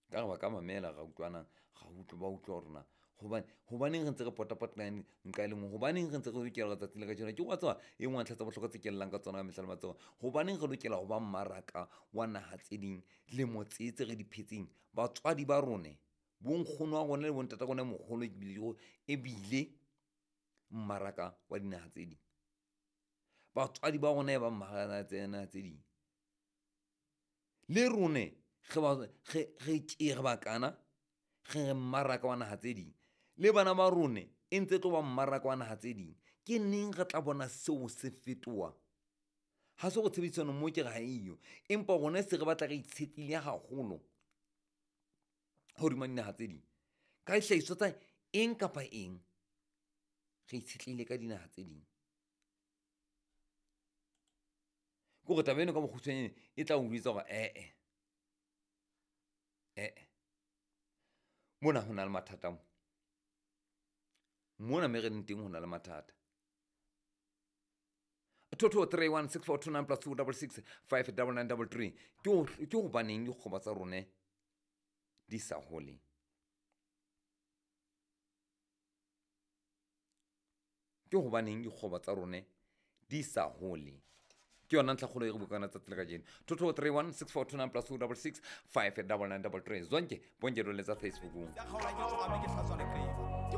ka ba ka mamela ga utlwana ga utlo ba utlwa rona hobaneng re ntse re potapotana nka le ngwe hobaneng re ntse re lokela ka tsatsi le ka jeno ke wa tswa e ngwe ntlha tsa bohlokwa tse kellang ka tsona ka mehla le matsogo hobaneng re lokela go ba mmaraka wa naga tse ding le motsetse re di phetseng batswadi ba rone bonkgono wa rona le bontata rona mogolo ebile mmaraka wa dinaga tse ding batswadi ba rona ba mmaraka tsena tse ding le rone ge re bakana ge mmaraka wa naga tse ding le bana ba rone e ntse tlo ba mmaraka wa naga tse ding ke neng re tla bona seo se fetoa ha se go tshebedisano mo ke ga eyo empa gone se re batla re itshetlile gagolo godimo dinaga tse ding ka dihlahiswa tsa eng kapa eng re itshetlile ka dinaga tse ding ko go taba eno ka bokgutshwanyane e tla o bitsa gore mona ho na le mathata mona me re leng teng ho na le mathata 22316429 plus 266 59933 ke go baneng dikgoba tsa rone di sa hole ke go baneng dikgoba tsa rone di sa hole ke yona ntlhakgolo e re bukana tsatsi le ka jeno 22316429 plus 266 59933 zonke bonke do letsa facebookong